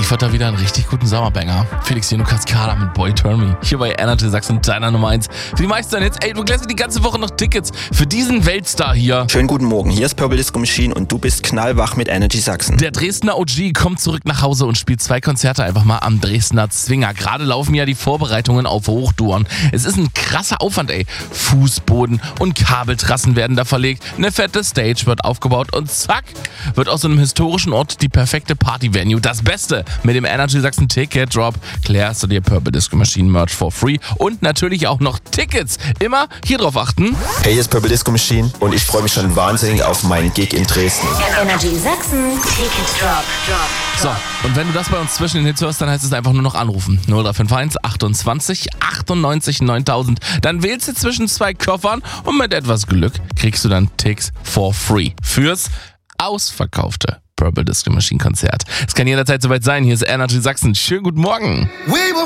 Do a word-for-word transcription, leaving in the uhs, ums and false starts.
liefert da wieder einen richtig guten Sommerbanger. Felix Jeno Cascada mit Boy Turn Me. Hier bei Energy Sachsen, deiner Nummer eins. Für die meisten jetzt, ey, du lässt die ganze Woche noch Tickets für diesen Weltstar hier. Schönen guten Morgen, hier ist Purple Disco Machine und du bist knallwach mit Energy Sachsen. Der Dresdner O G kommt zurück nach Hause und spielt zwei Konzerte einfach mal am Dresdner Zwinger. Gerade laufen ja die Vorbereitungen auf Hochtouren. Es ist ein krasser Aufwand, ey. Fußboden und Kabeltrassen werden da verlegt. Eine fette Stage wird aufgebaut und zack, wird aus so einem historischen Ort die perfekte Party-Venue. Das Beste mit dem Energy Sachsen Ticket Drop klärst du dir Purple Disco Machine Merch for free und natürlich auch noch Tickets. Immer hier drauf achten. Hey, hier ist Purple Disco Machine und ich freue mich schon wahnsinnig auf meinen Gig in Dresden. Energy Sachsen Ticket Drop. Drop. So, und wenn du das bei uns zwischen den Hits hörst, dann heißt es einfach nur noch anrufen. null drei fünf eins achtundzwanzig achtundneunzig neuntausend. Dann wählst du zwischen zwei Koffern und mit etwas Glück kriegst du dann Tickets for free fürs ausverkaufte Purple Disco Machine Konzert. Es kann jederzeit soweit sein. Hier ist Energy Sachsen. Schönen guten Morgen.